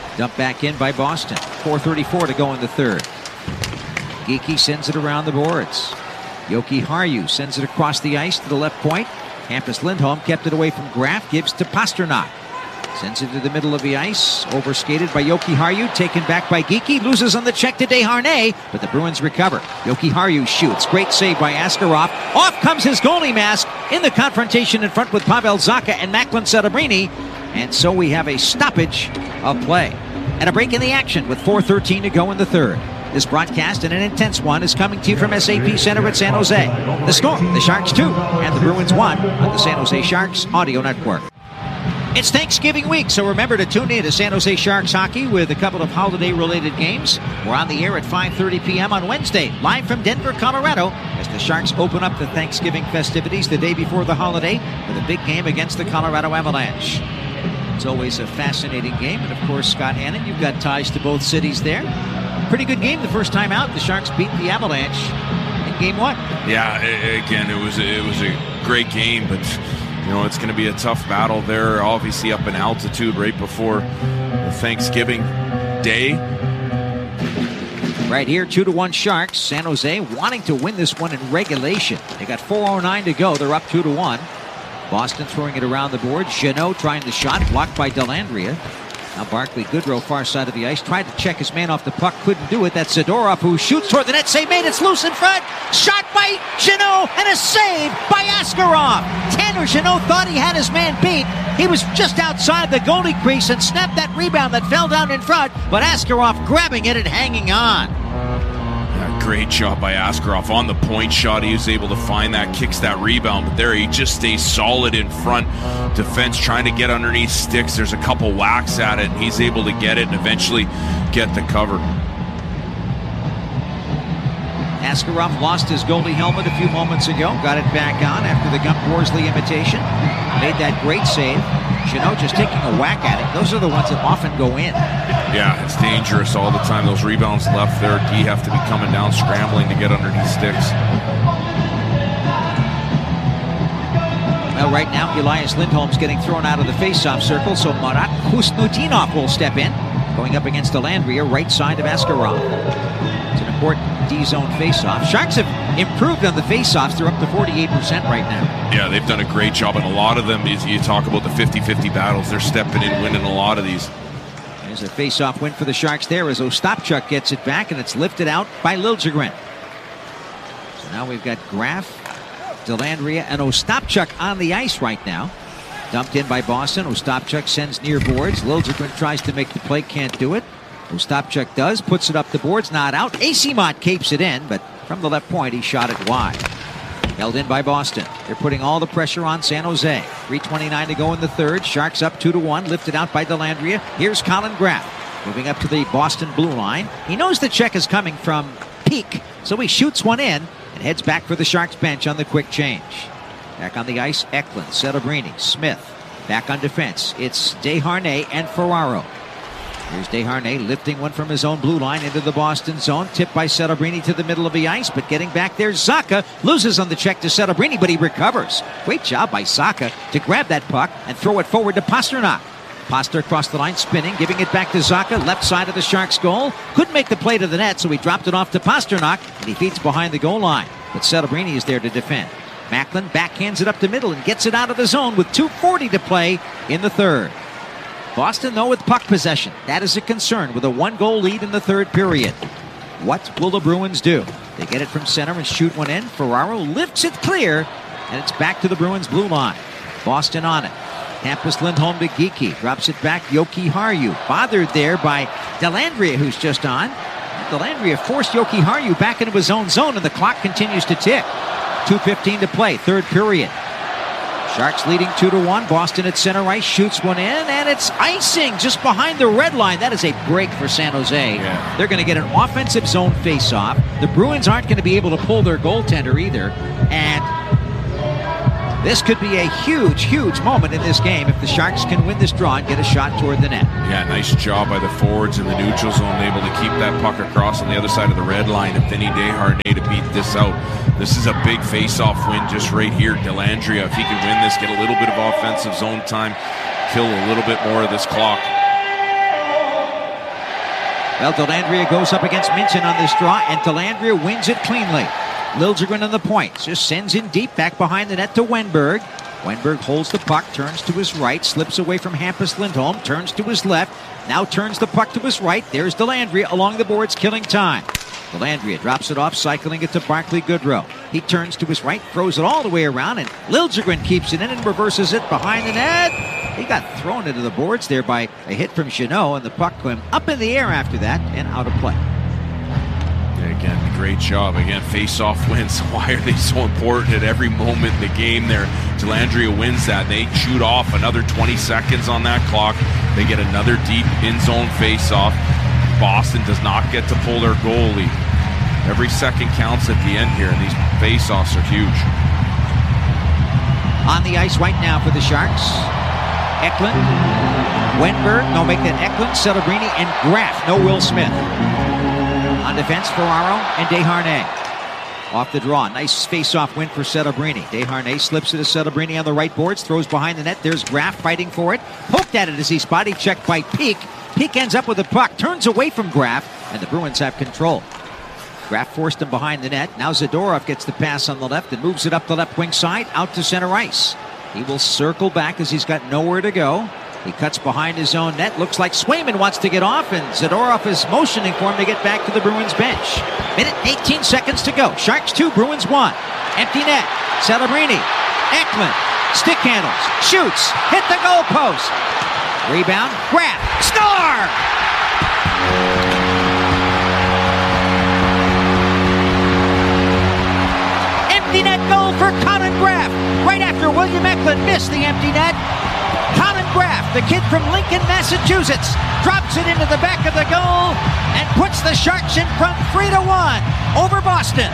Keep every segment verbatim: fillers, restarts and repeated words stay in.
Dumped back in by Boston. four thirty-four to go in the third. Geekie sends it around the boards. Jokiharju sends it across the ice to the left point. Hampus Lindholm kept it away from Graf. Gives to Pastrnak. Sends it to the middle of the ice. Overskated by Jokiharju. Taken back by Geekie. Loses on the check to Desharnais. But the Bruins recover. Jokiharju shoots. Great save by Askarov. Off comes his goalie mask in the confrontation in front with Pavel Zacha and Macklin Celebrini. And so we have a stoppage of play. And a break in the action with four thirteen to go in the third. This broadcast, and an intense one, is coming to you from S A P Center at San Jose. The score, the Sharks two and the Bruins one on the San Jose Sharks Audio Network. It's Thanksgiving week, so remember to tune in to San Jose Sharks hockey with a couple of holiday-related games. We're on the air at five thirty p.m. on Wednesday, live from Denver, Colorado, as the Sharks open up the Thanksgiving festivities the day before the holiday with a big game against the Colorado Avalanche. It's always a fascinating game, and of course, Scott Hannon, you've got ties to both cities there. Pretty good game the first time out. The Sharks beat the Avalanche in game one. Yeah, again, it was it was a great game, but you know it's going to be a tough battle there. Obviously, up in altitude right before the Thanksgiving day. Right here, two to one Sharks. San Jose wanting to win this one in regulation. They got four oh nine to go. They're up two to one. Boston throwing it around the board. Jeannot trying the shot, blocked by Dellandrea. Now Barclay Goodrow, far side of the ice, tried to check his man off the puck, couldn't do it. That's Zadorov who shoots toward the net. Save made, it's loose in front. Shot by Jeannot and a save by Askarov. Tanner Jeannot thought he had his man beat. He was just outside the goalie crease and snapped that rebound that fell down in front, but Askarov grabbing it and hanging on. Great job by Askarov on the point shot. He was able to find that, kicks that rebound, but there he just stays solid in front. Defense trying to get underneath sticks. There's a couple whacks at it, and he's able to get it and eventually get the cover. Askarov lost his goalie helmet a few moments ago. Got it back on after the Gump Worsley imitation. Made that great save. Jeannot just taking a whack at it. Those are the ones that often go in. Yeah, it's dangerous all the time. Those rebounds left there. D have to be coming down, scrambling to get underneath sticks. Well, right now, Elias Lindholm's getting thrown out of the face-off circle, so Marat Khusnutinov will step in, going up against Dellandrea, right side of Askarov. It's an important D-zone face-off. Sharks have improved on the face-offs. They're up to forty-eight percent right now. Yeah, they've done a great job, and a lot of them, you talk about the fifty-fifty battles, they're stepping in, winning a lot of these. There's a face-off win for the Sharks there as Ostapchuk gets it back, and it's lifted out by Liljegren. So now we've got Graf, Dellandrea, and Ostapchuk on the ice right now. Dumped in by Boston. Ostapchuk sends near boards. Liljegren tries to make the play, can't do it. Ostapchuk does, puts it up the boards, not out. Asimont capes it in, but from the left point, he shot it wide. Held in by Boston. They're putting all the pressure on San Jose. three twenty-nine to go in the third. Sharks up two to one, lifted out by Dellandrea. Here's Colin Graf, moving up to the Boston blue line. He knows the check is coming from Peak, so he shoots one in and heads back for the Sharks bench on the quick change. Back on the ice, Eklund, Celebrini, Smith. Back on defense, it's Desharnais and Ferraro. Here's Desharnais lifting one from his own blue line into the Boston zone. Tipped by Celebrini to the middle of the ice, but getting back there, Zacha loses on the check to Celebrini, but he recovers. Great job by Zacha to grab that puck and throw it forward to Pastrnak. Pasta across the line, spinning, giving it back to Zacha, left side of the Sharks' goal. Couldn't make the play to the net, so he dropped it off to Pastrnak, and he feeds behind the goal line. But Celebrini is there to defend. Macklin backhands it up the middle and gets it out of the zone with two forty to play in the third. Boston, though, with puck possession. That is a concern with a one-goal lead in the third period. What will the Bruins do? They get it from center and shoot one in. Ferraro lifts it clear, and it's back to the Bruins' blue line. Boston on it. Hampus Lindholm to Geekie. Drops it back. Jokiharju bothered there by Dellandrea, who's just on. Dellandrea forced Jokiharju back into his own zone, and the clock continues to tick. two fifteen to play, third period. Sharks leading two to one. Boston at center ice shoots one in, and it's icing just behind the red line. That is a break for San Jose. Yeah. They're going to get an offensive zone face-off. The Bruins aren't going to be able to pull their goaltender either, and this could be a huge, huge moment in this game if the Sharks can win this draw and get a shot toward the net. Yeah, nice job by the forwards in the neutral zone, able to keep that puck across on the other side of the red line. If Vinny Desharnais to beat this out. This is a big face-off win just right here. Dellandrea, if he can win this, get a little bit of offensive zone time, kill a little bit more of this clock. Well, Dellandrea goes up against Minton on this draw, and Dellandrea wins it cleanly. Liljegren on the point. Just sends in deep back behind the net to Wenberg. Wenberg holds the puck, turns to his right, slips away from Hampus Lindholm, turns to his left, now turns the puck to his right. There's Dellandrea along the boards, killing time. Dellandrea drops it off, cycling it to Barclay Goodrow. He turns to his right, throws it all the way around, and Liljegren keeps it in and reverses it behind the net. He got thrown into the boards there by a hit from Chenot, and the puck went up in the air after that and out of play. Yeah, again, great job. Again, face-off wins. Why are they so important at every moment in the game there? Dellandrea wins that. They shoot off another twenty seconds on that clock. They get another deep in-zone face-off. Boston does not get to pull their goalie. Every second counts at the end here, and these face-offs are huge. On the ice right now for the Sharks, Eklund, Wenberg, no, make that Eklund, Celebrini, and Graf, no Will Smith. On defense, Ferraro and Desharnais. Off the draw, nice face-off win for Celebrini. Desharnais slips it to Celebrini on the right boards, throws behind the net. There's Graf fighting for it. Poked at it as he's body checked by Peak. Peak ends up with the puck, turns away from Graf, and the Bruins have control. Graf forced him behind the net. Now Zadorov gets the pass on the left and moves it up the left wing side, out to center ice. He will circle back as he's got nowhere to go. He cuts behind his own net. Looks like Swayman wants to get off, and Zadorov is motioning for him to get back to the Bruins bench. Minute eighteen seconds to go. Sharks two, Bruins one. Empty net. Celebrini. Eklund. Stick handles. Shoots. Hit the goal post. Rebound. Graf. Score! Empty net goal for Colin Graf. Right after William Eklund missed the empty net. Colin Graf, the kid from Lincoln, Massachusetts, drops it into the back of the goal and puts the Sharks in front three to one over Boston.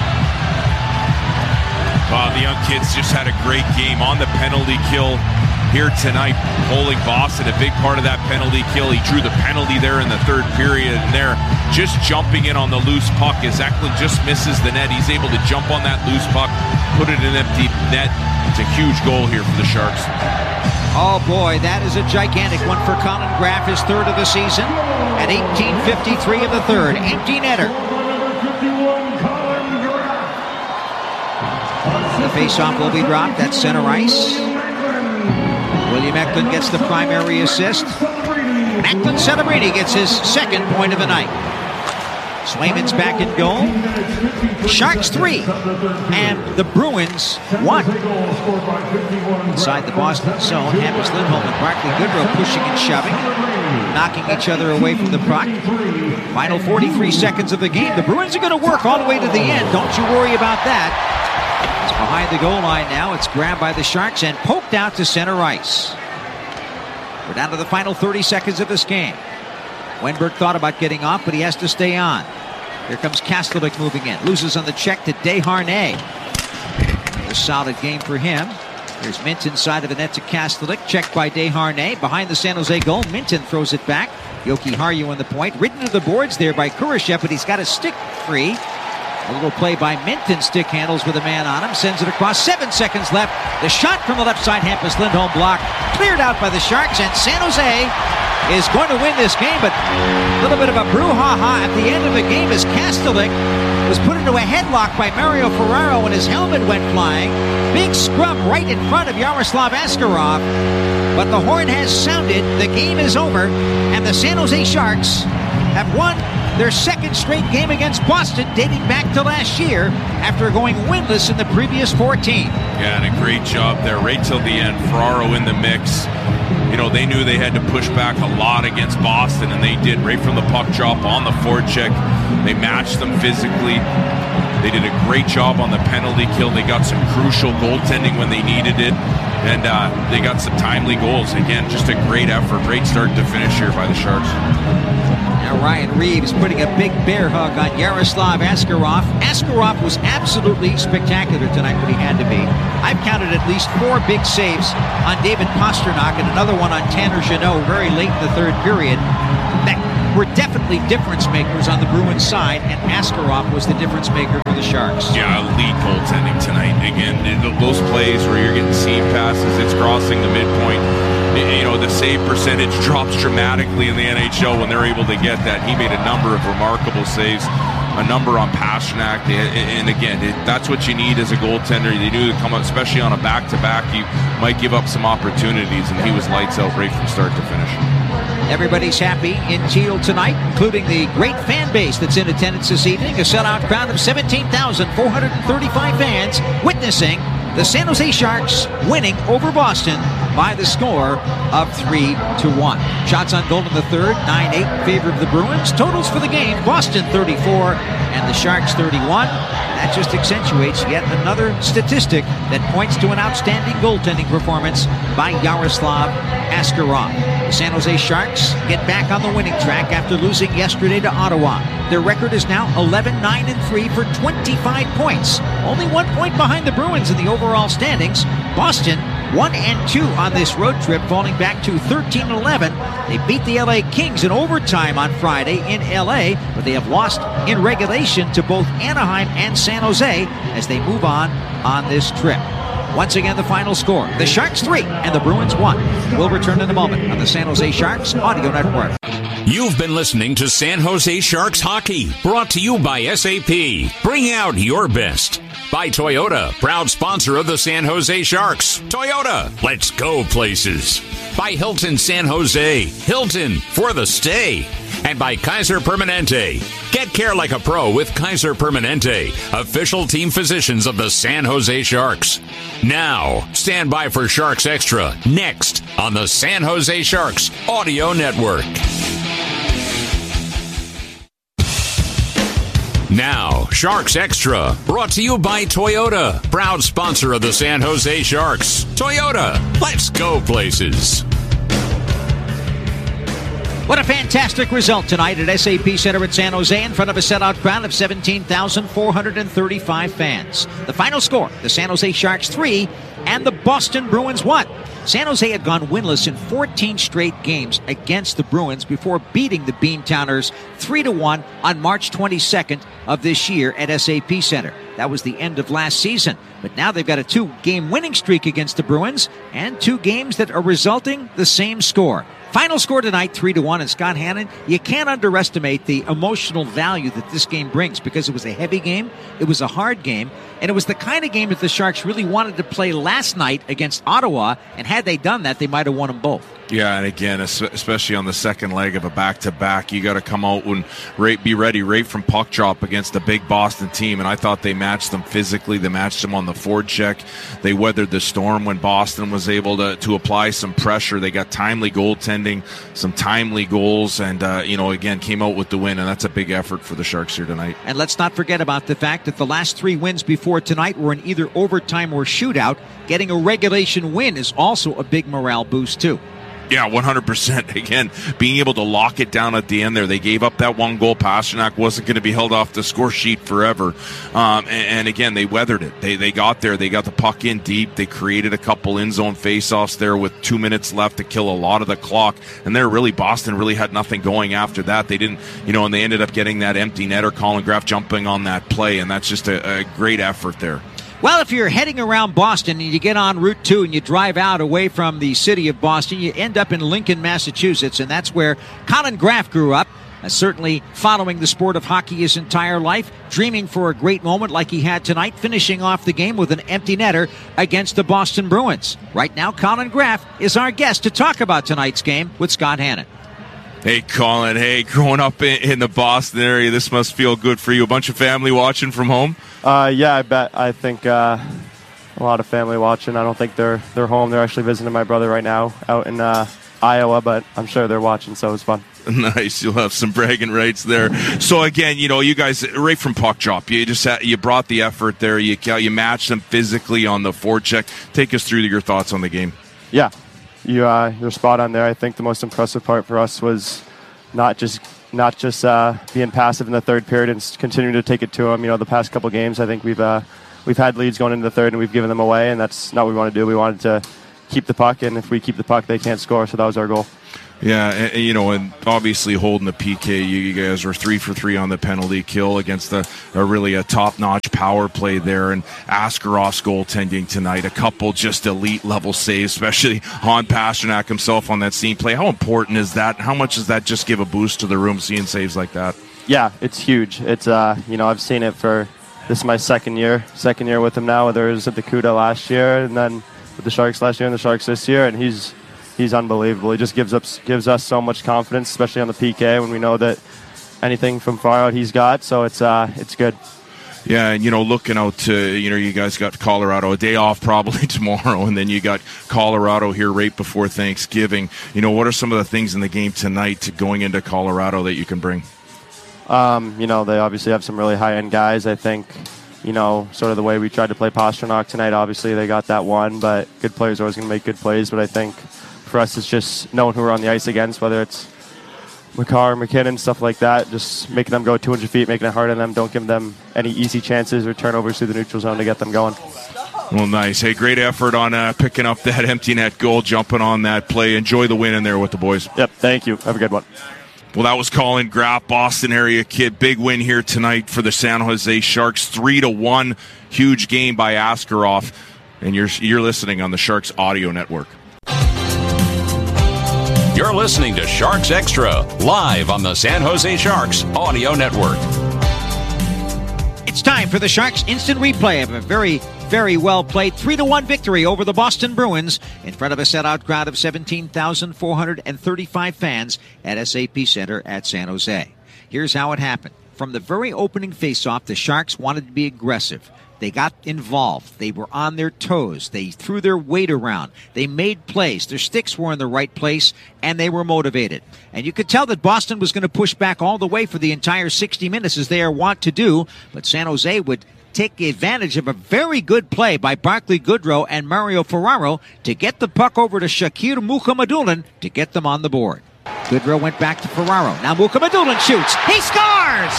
Wow, the young kids just had a great game on the penalty kill here tonight, holding Boston. A big part of that penalty kill. He drew the penalty there in the third period, and they're just jumping in on the loose puck as Eklund just misses the net. He's able to jump on that loose puck, put it in an empty net. It's a huge goal here for the Sharks. Oh boy, that is a gigantic one for Colin Graf, his third of the season. At eighteen fifty-three of the third, empty netter. The faceoff will be dropped at center ice. William Eklund gets the primary assist. Eklund Celebrini gets his second point of the night. Swayman's back in goal. Sharks three and the Bruins one. Inside the Boston zone, Hampus Lindholm and Barclay Goodrow pushing and shoving, knocking each other away from the puck. Final forty-three seconds of the game. The Bruins are going to work all the way to the end. Don't you worry about that. It's behind the goal line now. It's grabbed by the Sharks and poked out to center ice. We're down to the final thirty seconds of this game. Wenberg thought about getting off, but he has to stay on. Here comes Kastelik moving in. Loses on the check to Desharnais. A solid game for him. There's Minton side of the net to Kastelik. Checked by Desharnais. Behind the San Jose goal, Minton throws it back. Yoki Haru on the point. Ridden to the boards there by Kurashev, but he's got a stick free. A little play by Minton. Stick handles with a man on him. Sends it across. Seven seconds left. The shot from the left side. Hampus Lindholm blocked. Cleared out by the Sharks. And San Jose is going to win this game. But a little bit of a brouhaha at the end of the game as Kastelik was put into a headlock by Mario Ferraro and his helmet went flying. Big scrub right in front of Yaroslav Askarov. But the horn has sounded. The game is over. And the San Jose Sharks have won their second straight game against Boston, dating back to last year after going winless in the previous fourteen. Yeah, and a great job there right till the end. Ferraro in the mix. You know, they knew they had to push back a lot against Boston, and they did right from the puck drop on the forecheck. They matched them physically. They did a great job on the penalty kill. They got some crucial goaltending when they needed it, and uh, they got some timely goals. Again, just a great effort, great start to finish here by the Sharks. Now Ryan Reeves putting a big bear hug on Yaroslav Askarov. Askarov was absolutely spectacular tonight when he had to be. I've counted at least four big saves on David Pastrnak and another one on Tanner Jeannot very late in the third period. That were definitely difference makers on the Bruins side, and Askarov was the difference maker for the Sharks. Yeah, elite goaltending tonight. Again, those plays where you're getting seam passes, it's crossing the midpoint. you know, the save percentage drops dramatically in the N H L when they're able to get that. He made a number of remarkable saves, a number on Pastrnak, and again, it, that's what you need as a goaltender. They knew to come up, especially on a back-to-back, you might give up some opportunities, and he was lights out right from start to finish. Everybody's happy in Teal tonight, including the great fan base that's in attendance this evening. A sellout crowd of seventeen thousand four hundred thirty-five fans witnessing the San Jose Sharks winning over Boston by the score of three to one. Shots on goal in the third, nine eight in favor of the Bruins. Totals for the game, Boston thirty-four and the Sharks thirty-one. That just accentuates yet another statistic that points to an outstanding goaltending performance by Yaroslav Askarov. The San Jose Sharks get back on the winning track after losing yesterday to Ottawa. Their record is now eleven nine and three for twenty-five points. Only one point behind the Bruins in the overall standings. Boston one and two on this road trip, falling back to thirteen and eleven. They beat the L A Kings in overtime on Friday in L A, but they have lost in regulation to both Anaheim and San Jose as they move on on this trip. Once again, the final score, the Sharks three and the Bruins one. We'll return in a moment on the San Jose Sharks Audio Network. You've been listening to San Jose Sharks Hockey, brought to you by S A P. Bring out your best. By Toyota, proud sponsor of the San Jose Sharks. Toyota, let's go places. By Hilton San Jose, Hilton for the stay. And by Kaiser Permanente. Get care like a pro with Kaiser Permanente, official team physicians of the San Jose Sharks. Now, stand by for Sharks Extra, next on the San Jose Sharks Audio Network. Now, Sharks Extra, brought to you by Toyota, proud sponsor of the San Jose Sharks. Toyota, let's go places. What a fantastic result tonight at S A P Center at San Jose in front of a sellout crowd of seventeen thousand four hundred thirty-five fans. The final score, the San Jose Sharks three and the Boston Bruins one. San Jose had gone winless in fourteen straight games against the Bruins before beating the Beantowners three to one on March twenty-second of this year at S A P Center. That was the end of last season. But now they've got a two-game winning streak against the Bruins and two games that are resulting the same score. Final score tonight, three to one, and Scott Hannon, you can't underestimate the emotional value that this game brings because it was a heavy game, it was a hard game, and it was the kind of game that the Sharks really wanted to play last night against Ottawa, and had they done that, they might have won them both. Yeah, and again, especially on the second leg of a back-to-back, you got to come out and right, be ready right from puck drop against a big Boston team, and I thought they matched them physically. They matched them on the forecheck. They weathered the storm when Boston was able to, to apply some pressure. They got timely goaltending, some timely goals, and, uh, you know, again, came out with the win, and that's a big effort for the Sharks here tonight. And let's not forget about the fact that the last three wins before tonight were in either overtime or shootout. Getting a regulation win is also a big morale boost, too. Yeah, one hundred percent. Again, being able to lock it down at the end there. They gave up that one goal. Pastrnak wasn't going to be held off the score sheet forever. Um, and, and again, they weathered it. They they got there. They got the puck in deep. They created a couple in-zone faceoffs there with two minutes left to kill a lot of the clock. And there really, Boston really had nothing going after that. They didn't, you know, and they ended up getting that empty netter, Colin Graf jumping on that play. And that's just a, a great effort there. Well, if you're heading around Boston and you get on Route two and you drive out away from the city of Boston, you end up in Lincoln, Massachusetts, and that's where Colin Graf grew up, uh, certainly following the sport of hockey his entire life, dreaming for a great moment like he had tonight, finishing off the game with an empty netter against the Boston Bruins. Right now, Colin Graf is our guest to talk about tonight's game with Scott Hannon. Hey, Colin. Hey, growing up in, in the Boston area, this must feel good for you. A bunch of family watching from home? Uh, yeah, I bet. I think uh, a lot of family watching. I don't think they're they're home. They're actually visiting my brother right now out in uh, Iowa, but I'm sure they're watching, so it's fun. Nice. You'll have some bragging rights there. So again, you know, you guys right from puck drop, you just had, you brought the effort there. You you matched them physically on the forecheck. Take us through your thoughts on the game. Yeah, you uh, you're spot on there. I think the most impressive part for us was not just. Not just uh, being passive in the third period and continuing to take it to them. You know, the past couple games, I think we've uh, we've had leads going into the third and we've given them away, and that's not what we want to do. We wanted to keep the puck, and if we keep the puck, they can't score. So that was our goal. Yeah, and, you know, and obviously holding the P K, you, you guys were three for three on the penalty kill against a, a really a top-notch power play there, and Askarof's goaltending tonight, a couple just elite-level saves, especially on Pastrnak himself on that scene play. How important is that? How much does that just give a boost to the room, seeing saves like that? Yeah, it's huge. It's uh, you know, I've seen it for, this is my second year, second year with him now, whether it was at the CUDA last year and then with the Sharks last year and the Sharks this year, and he's He's unbelievable. He just gives us gives us so much confidence, especially on the P K when we know that anything from far out he's got. So it's uh it's good. Yeah, and you know, looking out to, you know, you guys got Colorado a day off probably tomorrow, and then you got Colorado here right before Thanksgiving. You know, what are some of the things in the game tonight to going into Colorado that you can bring? Um, you know, they obviously have some really high end guys. I think, you know, sort of the way we tried to play Pastrnak tonight. Obviously, they got that one, but good players are always going to make good plays. But I think for us, it's just knowing who we're on the ice against, whether it's McCarr, McKinnon, stuff like that, just making them go two hundred feet, making it hard on them. Don't give them any easy chances or turnovers through the neutral zone to get them going. Well, nice. Hey, great effort on uh, picking up that empty net goal, jumping on that play. Enjoy the win in there with the boys. Yep, thank you. Have a good one. Well, that was Colin Graff, Boston area kid. Big win here tonight for the San Jose Sharks, three to one. Huge game by Askarov. And you're you're listening on the Sharks Audio Network. You're listening to Sharks Extra, live on the San Jose Sharks Audio Network. It's time for the Sharks instant replay of a very, very well played three to one victory over the Boston Bruins in front of a set-out crowd of seventeen thousand four hundred thirty-five fans at S A P Center at San Jose. Here's how it happened. From the very opening faceoff, the Sharks wanted to be aggressive. They got involved. They were on their toes. They threw their weight around. They made plays. Their sticks were in the right place, and they were motivated. And you could tell that Boston was going to push back all the way for the entire sixty minutes, as they are wont to do, but San Jose would take advantage of a very good play by Barclay Goodrow and Mario Ferraro to get the puck over to Shakir Mukhamadullin to get them on the board. Goodrow went back to Ferraro. Now Mukhamadullin shoots. He scores!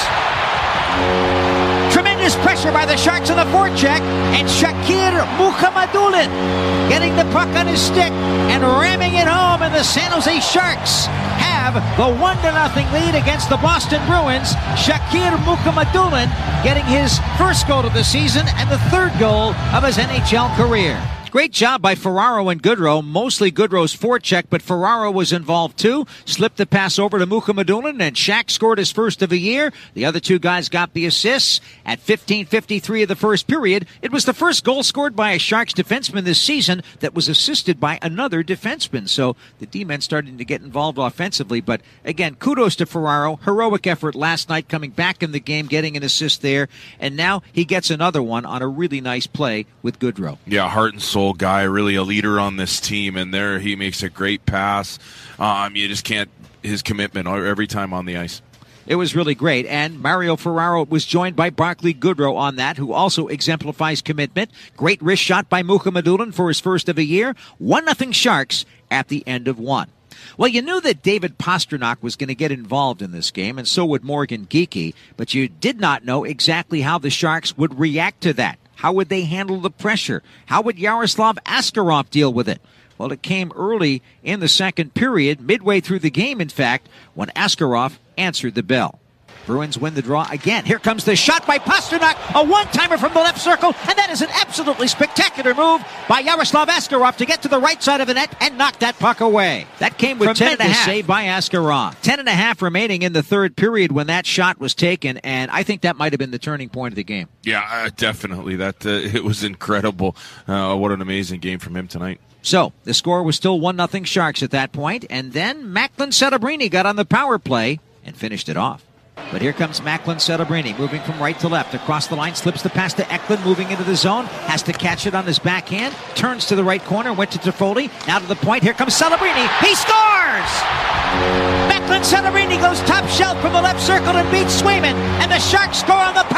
Tremendous pressure by the Sharks on the forecheck, and Shakir Mukhamadullin getting the puck on his stick and ramming it home, and the San Jose Sharks have the one to nothing lead against the Boston Bruins. Shakir Mukhamadullin getting his first goal of the season and the third goal of his N H L career. Great job by Ferraro and Goodrow, mostly Goodrow's forecheck, but Ferraro was involved too. Slipped the pass over to Mukhamadullin, and Shaq scored his first of the year. The other two guys got the assists. At fifteen fifty-three of the first period, it was the first goal scored by a Sharks defenseman this season that was assisted by another defenseman. So the D-men starting to get involved offensively, but again, kudos to Ferraro. Heroic effort last night coming back in the game, getting an assist there, and now he gets another one on a really nice play with Goodrow. Yeah, heart and soul guy, really a leader on this team, and there he makes a great pass. Um, you just can't, his commitment every time on the ice. It was really great, and Mario Ferraro was joined by Barclay Goodrow on that, who also exemplifies commitment. Great wrist shot by Mukhamadullin for his first of the year. one nothing Sharks at the end of one. Well, you knew that David Pastrnak was going to get involved in this game, and so would Morgan Geekie, but you did not know exactly how the Sharks would react to that. How would they handle the pressure? How would Yaroslav Askarov deal with it? Well, it came early in the second period, midway through the game, in fact, when Askarov answered the bell. Bruins win the draw again. Here comes the shot by Pastrnak, a one-timer from the left circle, and that is an absolutely spectacular move by Yaroslav Askarov to get to the right side of the net and knock that puck away. That came with ten and a half save by Askarov. Ten and a half remaining in the third period when that shot was taken, and I think that might have been the turning point of the game. Yeah, uh, definitely. That uh, it was incredible. Uh, what an amazing game from him tonight. So, the score was still one nothing Sharks at that point, and then Macklin Celebrini got on the power play and finished it off. But here comes Macklin Celebrini, moving from right to left. Across the line, slips the pass to Eklund, moving into the zone. Has to catch it on his backhand. Turns to the right corner, went to Toffoli. Now to the point. Here comes Celebrini. He scores! Macklin Celebrini goes top shelf from the left circle and beats Swayman. And the Sharks score on the power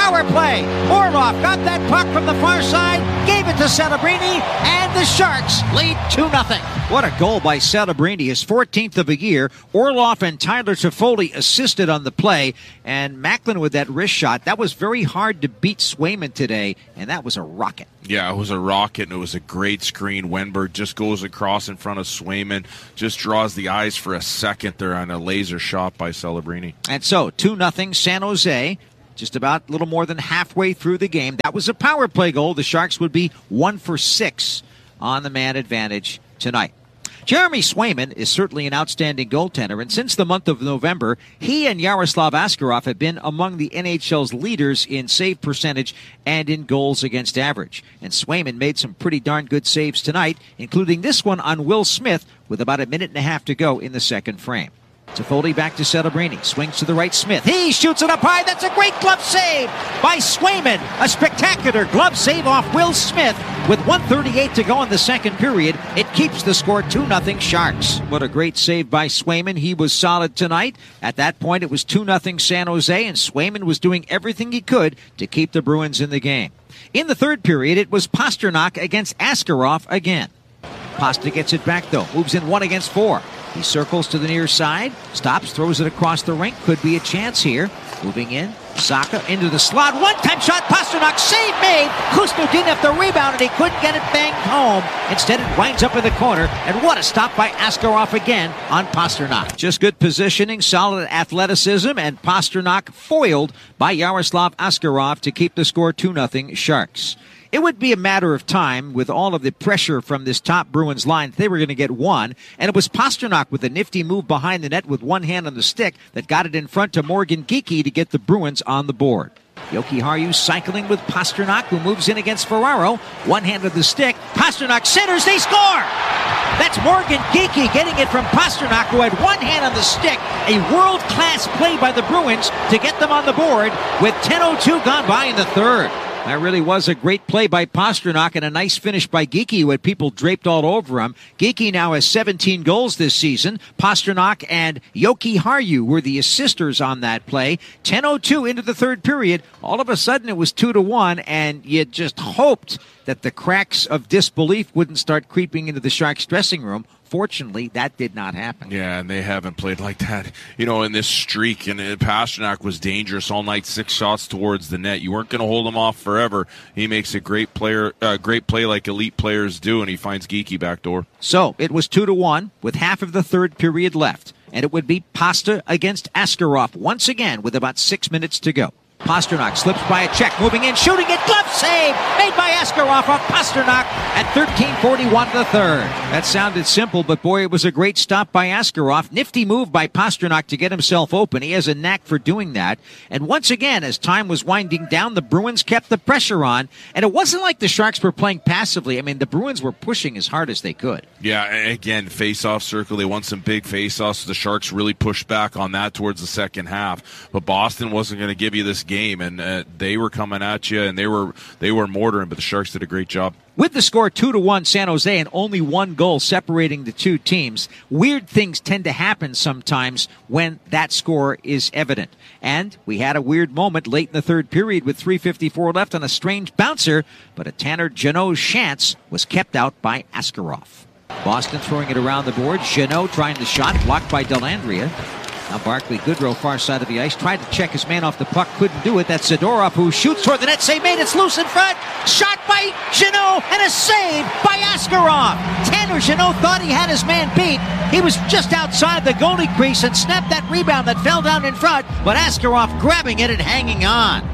power play. Orlov got that puck from the far side, gave it to Celebrini, and the Sharks lead two nothing. What a goal by Celebrini, his fourteenth of the year. Orlov and Tyler Toffoli assisted on the play, and Macklin with that wrist shot. That was very hard to beat Swayman today, and that was a rocket. Yeah, it was a rocket, and it was a great screen. Wenberg just goes across in front of Swayman, just draws the eyes for a second there on a laser shot by Celebrini. And so, two nothing San Jose, just about a little more than halfway through the game. That was a power play goal. The Sharks would be one for six on the man advantage tonight. Jeremy Swayman is certainly an outstanding goaltender, and since the month of November, he and Yaroslav Askarov have been among the N H L's leaders in save percentage and in goals against average. And Swayman made some pretty darn good saves tonight, including this one on Will Smith with about a minute and a half to go in the second frame. Toffoli back to Celebrini. Swings to the right, Smith. He shoots it up high. That's a great glove save by Swayman. A spectacular glove save off Will Smith. With one thirty-eight to go in the second period, it keeps the score two nothing Sharks. What a great save by Swayman. He was solid tonight. At that point, it was two nothing San Jose, and Swayman was doing everything he could to keep the Bruins in the game. In the third period, it was Pasternak against Askarov again. Pasta gets it back, though. Moves in one against four. He circles to the near side, stops, throws it across the rink. Could be a chance here. Moving in, Saka into the slot. One-time shot, Pasternak, save made. Kusno didn't have the rebound, and he couldn't get it banged home. Instead, it winds up in the corner, and what a stop by Askarov again on Pasternak. Just good positioning, solid athleticism, and Pasternak foiled by Yaroslav Askarov to keep the score two nothing Sharks. It would be a matter of time with all of the pressure from this top Bruins line that they were going to get one, and it was Pasternak with a nifty move behind the net with one hand on the stick that got it in front to Morgan Geekie to get the Bruins on the board. Jokiharju cycling with Pasternak, who moves in against Ferraro. One hand of the stick. Pasternak centers. They score! That's Morgan Geekie getting it from Pasternak, who had one hand on the stick. A world-class play by the Bruins to get them on the board with ten oh two gone by in the third. That really was a great play by Pasternak and a nice finish by Geekie, who had people draped all over him. Geekie now has seventeen goals this season. Pasternak and Jokiharju were the assisters on that play. ten oh two into the third period. All of a sudden it was two to one, and you just hoped that the cracks of disbelief wouldn't start creeping into the Sharks dressing room. Fortunately, that did not happen. Yeah, and they haven't played like that, you know, in this streak. And Pasternak was dangerous all night, six shots towards the net. You weren't going to hold him off forever. He makes a great player, uh, great play like elite players do, and he finds Geekie backdoor. So it was two to one with half of the third period left, and it would be Pasta against Askarov once again with about six minutes to go. Pasternak slips by a check, moving in, shooting it, glove save made by Askarov off Pasternak at thirteen forty-one to the third. That sounded simple, but boy, it was a great stop by Askarov. Nifty move by Pasternak to get himself open. He has a knack for doing that. And once again, as time was winding down, the Bruins kept the pressure on, and it wasn't like the Sharks were playing passively. I mean, the Bruins were pushing as hard as they could. Yeah, again, face-off circle. They won some big face-offs. The Sharks really pushed back on that towards the second half. But Boston wasn't going to give you this game. game and uh, they were coming at you and they were they were mortaring, but the Sharks did a great job. With the score two to one San Jose and only one goal separating the two teams, weird things tend to happen sometimes when that score is evident. And we had a weird moment late in the third period with three fifty-four left on a strange bouncer, but a Tanner Jeannot chance was kept out by Askarov. Boston throwing it around the board. Jeannot trying the shot, blocked by Dellandrea. Now Barclay Goodrow, far side of the ice, tried to check his man off the puck, couldn't do it. That's Zadorov, who shoots toward the net, save made, it's loose in front. Shot by Jeannot, and a save by Askarov. Tanner Jeannot thought he had his man beat. He was just outside the goalie crease and snapped that rebound that fell down in front, but Askarov grabbing it and hanging on.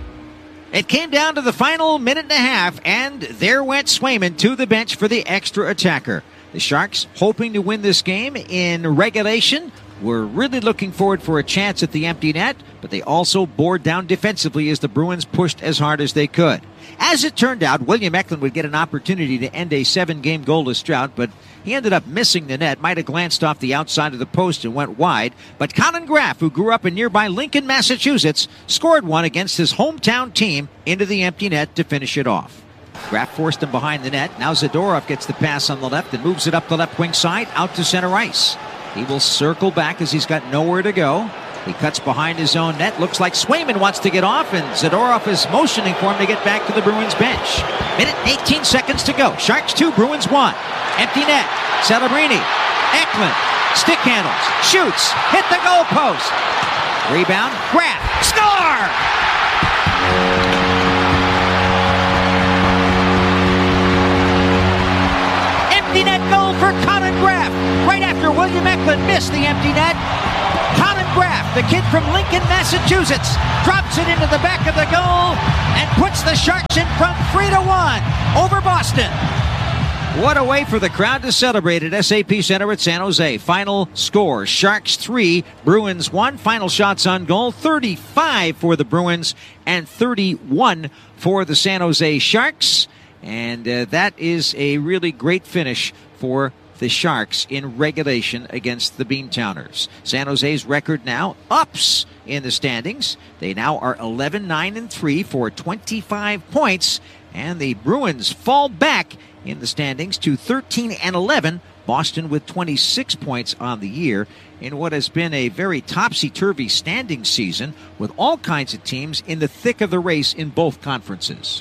It came down to the final minute and a half, and there went Swayman to the bench for the extra attacker. The Sharks hoping to win this game in regulation. Were really looking forward for a chance at the empty net, but they also bore down defensively as the Bruins pushed as hard as they could. As it turned out, William Eklund would get an opportunity to end a seven-game goalless drought, but he ended up missing the net, might have glanced off the outside of the post and went wide. But Colin Graff, who grew up in nearby Lincoln, Massachusetts, scored one against his hometown team into the empty net to finish it off. Graff forced him behind the net. Now Zadorov gets the pass on the left and moves it up the left wing side out to center ice. He will circle back as he's got nowhere to go. He cuts behind his own net. Looks like Swayman wants to get off, and Zadorov is motioning for him to get back to the Bruins bench. Minute and eighteen seconds to go. Sharks two, Bruins one. Empty net. Celebrini. Eklund. Stick handles. Shoots. Hit the goal post. Rebound. Graf. Score! Empty net goal for Colin Graf. Right after William Eklund missed the empty net. Colin Graf, the kid from Lincoln, Massachusetts, drops it into the back of the goal and puts the Sharks in front three to one over Boston. What a way for the crowd to celebrate at S A P Center at San Jose. Final score, Sharks three, Bruins one. Final shots on goal, thirty-five for the Bruins and thirty-one for the San Jose Sharks. And uh, that is a really great finish for the Sharks in regulation against the Beantowners. San Jose's record now ups in the standings. They now are eleven nine and three for twenty-five points. And the Bruins fall back in the standings to thirteen and eleven. Boston with twenty-six points on the year in what has been a very topsy-turvy standing season with all kinds of teams in the thick of the race in both conferences.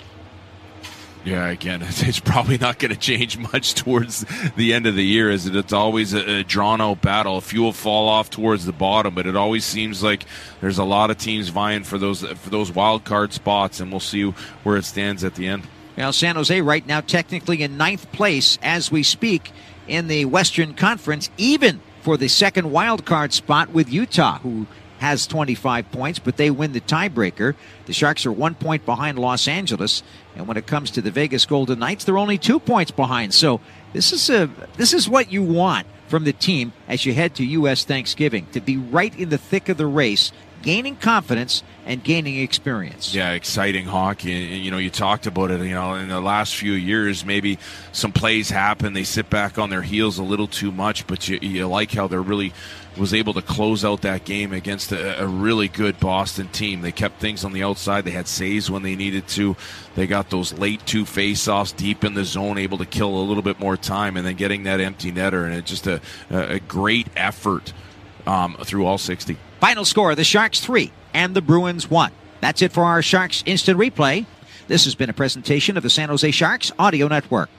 Yeah, again, it's probably not going to change much towards the end of the year, as it's always a, a drawn-out battle. A few will fall off towards the bottom, but it always seems like there's a lot of teams vying for those for those wild card spots, and we'll see where it stands at the end. Well, San Jose right now technically in ninth place as we speak in the Western Conference, even for the second wild card spot with Utah, who has twenty-five points, but they win the tiebreaker. The Sharks are one point behind Los Angeles, and when it comes to the Vegas Golden Knights, they're only two points behind. So this is a this is what you want from the team as you head to U S Thanksgiving, to be right in the thick of the race, gaining confidence and gaining experience. Yeah, exciting hockey. And, you know, you talked about it, you know, in the last few years, maybe some plays happen. They sit back on their heels a little too much, but you, you like how they're really was able to close out that game against a, a really good Boston team. They kept things on the outside. They had saves when they needed to. They got those late two faceoffs deep in the zone, able to kill a little bit more time, and then getting that empty netter. And it's just a, a great effort um, through all sixty. Final score, the Sharks three and the Bruins one. That's it for our Sharks Instant Replay. This has been a presentation of the San Jose Sharks Audio Network.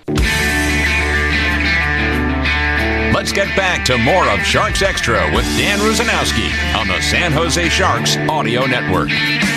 Let's get back to more of Sharks Extra with Dan Rusanowski on the San Jose Sharks Audio Network.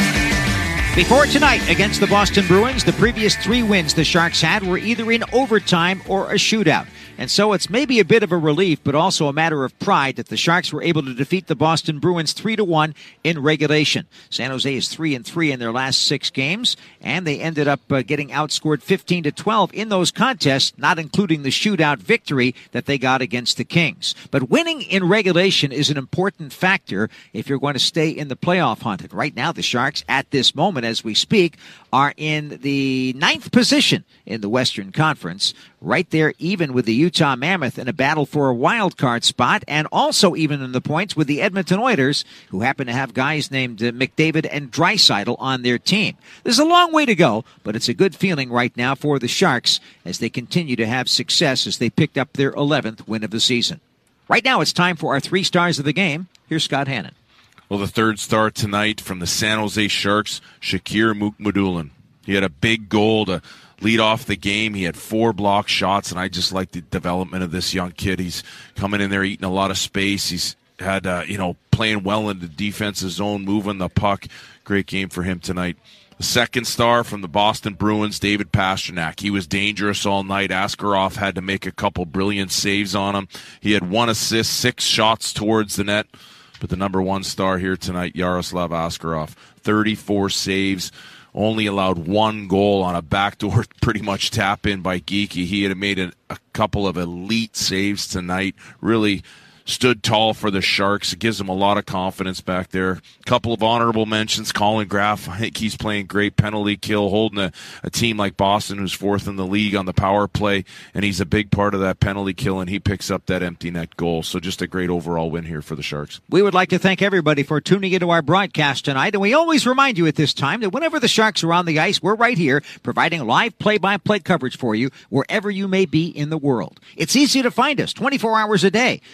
Before tonight against the Boston Bruins, the previous three wins the Sharks had were either in overtime or a shootout. And so it's maybe a bit of a relief, but also a matter of pride that the Sharks were able to defeat the Boston Bruins three to one in regulation. San Jose is three and three in their last six games, and they ended up uh, getting outscored fifteen to twelve in those contests, not including the shootout victory that they got against the Kings. But winning in regulation is an important factor if you're going to stay in the playoff hunt. And right now, the Sharks, at this moment as we speak, are in the ninth position in the Western Conference, right there even with the Utah Mammoth in a battle for a wild card spot, and also even in the points with the Edmonton Oilers, who happen to have guys named uh, McDavid and Draisaitl on their team. There's a long way to go, but it's a good feeling right now for the Sharks as they continue to have success as they picked up their eleventh win of the season. Right now it's time for our three stars of the game. Here's Scott Hannon. Well, the third star tonight from the San Jose Sharks, Shakir Mukhamadullin. He had a big goal to lead off the game. He had four block shots, and I just like the development of this young kid. He's coming in there, eating a lot of space. He's had, uh, you know, playing well in the defensive zone, moving the puck. Great game for him tonight. The second star from the Boston Bruins, David Pastrnak. He was dangerous all night. Askarov had to make a couple brilliant saves on him. He had one assist, six shots towards the net. But the number one star here tonight, Yaroslav Askarov, thirty-four saves, only allowed one goal on a backdoor pretty much tap in by Geekie. He had made a, a couple of elite saves tonight, really stood tall for the Sharks. It gives them a lot of confidence back there. A couple of honorable mentions. Colin Graf, I think he's playing great penalty kill, holding a, a team like Boston, who's fourth in the league on the power play, and he's a big part of that penalty kill, and he picks up that empty net goal. So just a great overall win here for the Sharks. We would like to thank everybody for tuning into our broadcast tonight, and we always remind you at this time that whenever the Sharks are on the ice, we're right here providing live play-by-play coverage for you wherever you may be in the world. It's easy to find us twenty-four hours a day. Go to the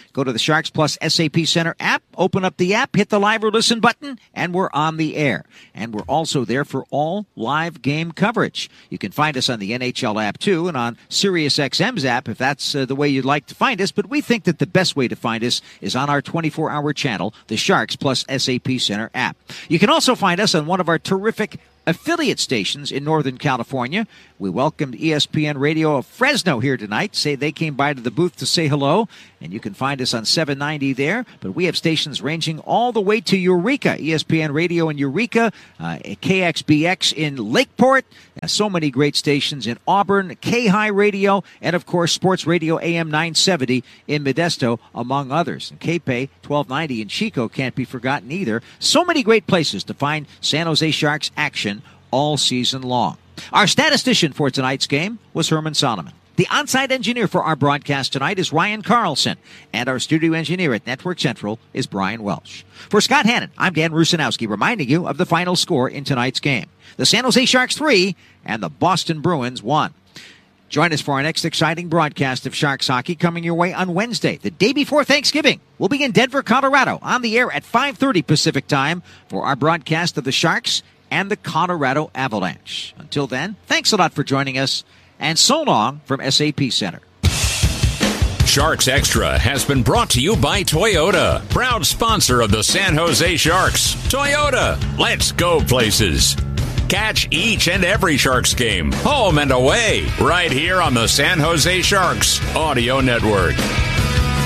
Sharks Plus S A P Center app. Open up the app, hit the live or listen button, and we're on the air. And we're also there for all live game coverage. You can find us on the N H L app, too, and on SiriusXM's app, if that's uh, the way you'd like to find us. But we think that the best way to find us is on our twenty-four hour channel, the Sharks Plus S A P Center app. You can also find us on one of our terrific affiliate stations in Northern California. We welcomed E S P N Radio of Fresno here tonight. Say they came by to the booth to say hello, and you can find us on seven ninety there. But we have stations ranging all the way to Eureka, E S P N Radio in Eureka, uh, K X B X in Lakeport, uh, so many great stations in Auburn, K-High Radio, and of course Sports Radio A M nine seventy in Modesto, among others. And K-Pay twelve ninety in Chico can't be forgotten either. So many great places to find San Jose Sharks action all season long. Our statistician for tonight's game was Herman Solomon. The on-site engineer for our broadcast tonight is Ryan Carlson, and our studio engineer at Network Central is Brian Welsh. For Scott Hannon, I'm Dan Rusanowski, reminding you of the final score in tonight's game. The San Jose Sharks three and the Boston Bruins one. Join us for our next exciting broadcast of Sharks hockey coming your way on Wednesday, the day before Thanksgiving. We'll be in Denver, Colorado, on the air at five thirty Pacific time for our broadcast of the Sharks and the Colorado Avalanche. Until then, thanks a lot for joining us, and so long from S A P Center. Sharks Extra has been brought to you by Toyota, proud sponsor of the San Jose Sharks. Toyota, let's go places. Catch each and every Sharks game, home and away, right here on the San Jose Sharks Audio Network.